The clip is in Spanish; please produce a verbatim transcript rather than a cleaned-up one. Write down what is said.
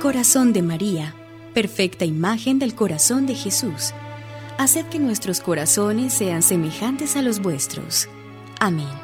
corazón de María, perfecta imagen del corazón de Jesús, haced que nuestros corazones sean semejantes a los vuestros. Amén.